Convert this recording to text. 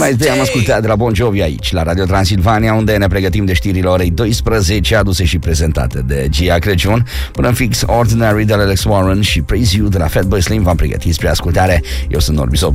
Mai întâi am ascultat de la Bon Jovi aici, la Radio Transilvania, unde ne pregătim de știrile orei 12, aduse și prezentate de Gia Crăciun. Până în fix, Ordinary de la Alex Warren și Praise You de la Fatboy Slim v-am pregătit spre ascultare. Eu sunt Norbi Sob.